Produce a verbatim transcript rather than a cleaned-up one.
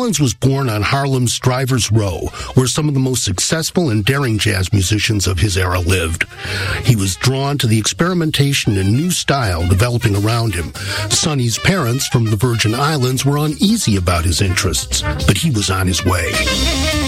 Collins was born on Harlem's Drivers Row, where some of the most successful and daring jazz musicians of his era lived. He was drawn to the experimentation and new style developing around him. Sonny's parents from the Virgin Islands were uneasy about his interests, but he was on his way.